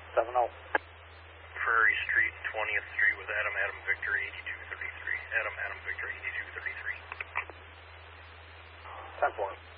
7-0. Prairie Street, 20th Street with Adam Victor 8233. Adam Victor 8233. 10-4.